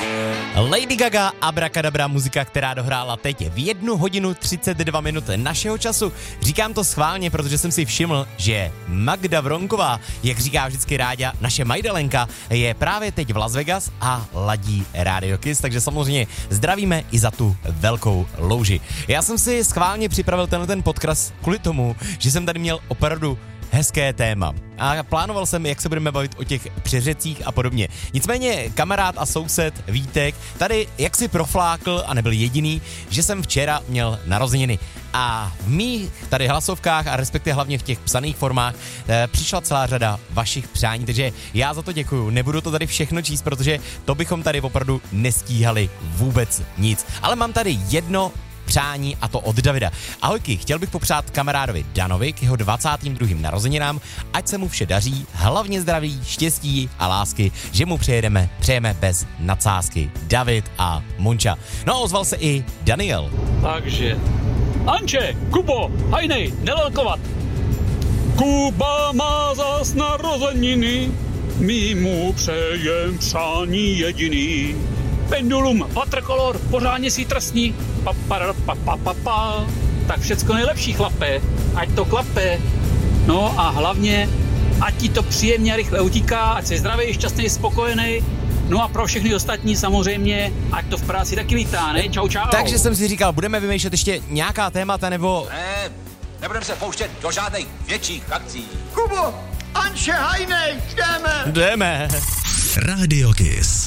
Lady Gaga, Abracadabra, muzika, která dohrála teď v 1 hodinu 32 minut našeho času. Říkám to schválně, protože jsem si všiml, že Magda Vronková, jak říká vždycky Ráďa, naše Majdelenka, je právě teď v Las Vegas a ladí Radio Kiss, takže samozřejmě zdravíme i za tu velkou louži. Já jsem si schválně připravil ten podcast kvůli tomu, že jsem tady měl opravdu hezké téma. A plánoval jsem, jak se budeme bavit o těch přeřecích a podobně. Nicméně kamarád a soused Vítek tady jaksi proflákl a nebyl jediný, že jsem včera měl narozeniny. A v mých tady hlasovkách a respektive hlavně v těch psaných formách přišla celá řada vašich přání, takže já za to děkuju. Nebudu to tady všechno číst, protože to bychom tady opravdu nestíhali vůbec nic. Ale mám tady jedno přání a to od Davida. Ahojky, chtěl bych popřát kamarádovi Danovi k jeho 22. narozeninám, ať se mu vše daří, hlavně zdraví, štěstí a lásky, že mu přejeme bez nadsázky. David a Monča. No a ozval se i Daniel. Takže, Anče, Kubo, hajnej, nelelkovat. Kuba má zas narozeniny, my mu přejem přání jediný. Pendulum, watercolor, pořádně si trestní, tak všecko nejlepší, chlape, ať to klape, no a hlavně, ať ti to příjemně a rychle utíká, ať jsi zdravý, šťastný, spokojený, no a pro všechny ostatní samozřejmě, ať to v práci taky lítá, ne? Čau, čau. Takže jsem si říkal, budeme vymýšlet ještě nějaká témata, nebo... Ne, nebudeme se pouštět do žádných větších akcí. Kubo, Anče, hajnej, jdeme! Jdeme. Radio Kiss.